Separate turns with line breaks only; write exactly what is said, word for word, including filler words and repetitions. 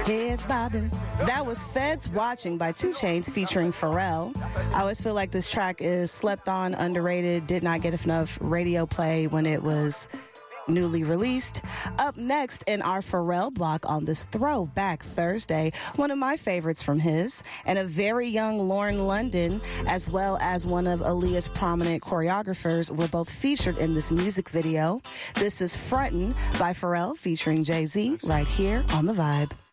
Heads bobbing. That was Feds Watching by two Chainz featuring Pharrell. I always feel like this track is slept on, underrated, did not get enough radio play when it was newly released. Up next in our Pharrell block on this Throwback Thursday, one of my favorites from his, and a very young Lauren London, as well as one of Aaliyah's prominent choreographers, were both featured in this music video. This is Frontin' by Pharrell featuring Jay-Z right here on The Vibe.